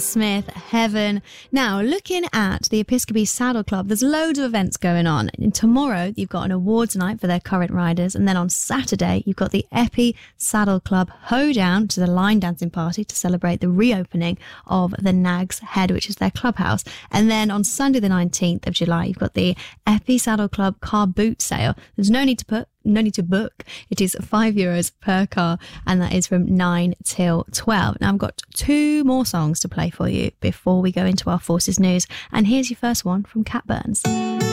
Smith, Heaven. Now, looking at the Episcopi Saddle Club, there's loads of events going on. And tomorrow, you've got an awards night for their current riders. And then on Saturday, you've got the Epi Saddle Club Hoedown, which is a line dancing party to celebrate the reopening of the Nag's Head, which is their clubhouse. And then on Sunday, the 19th of July, you've got the Epi Saddle Club car boot sale. There's no need to book. It is €5 per car, and that is from 9 till 12. Now, I've got two more songs to play for you before we go into our Forces News. And here's your first one from Cat Burns.